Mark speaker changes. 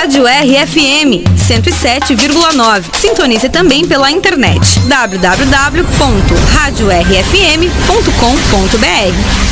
Speaker 1: Rádio RFM 107,9. Sintonize também pela internet www.radiorfm.com.br.